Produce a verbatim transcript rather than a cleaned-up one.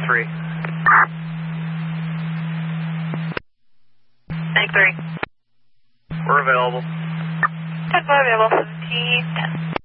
three. Tank three. We're available. ten five available, seventeen ten.